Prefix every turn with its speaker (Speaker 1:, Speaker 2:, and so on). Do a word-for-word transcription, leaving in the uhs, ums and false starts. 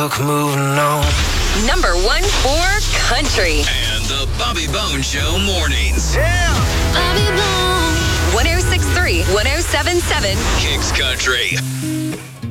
Speaker 1: Moving on.
Speaker 2: Number one for country.
Speaker 3: And the Bobby Bone Show mornings.
Speaker 1: Yeah.
Speaker 2: Bobby Bone. one oh six point three, one oh seven point seven.
Speaker 3: Kicks Country.